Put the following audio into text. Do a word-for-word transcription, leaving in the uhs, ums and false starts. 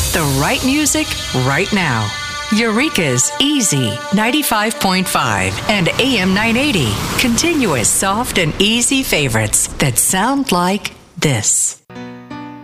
The right music, right now. Eureka's Easy ninety-five point five and A M nine eighty. Continuous, soft, and easy favorites that sound like this.